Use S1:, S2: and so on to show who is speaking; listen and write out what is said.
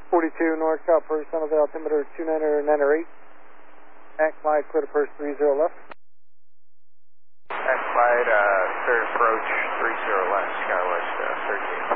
S1: 42 North South First, Son of altimeter 2998. At Clyde, clear to first 30 left.
S2: At Clyde, third approach 30 left, SkyWest 13.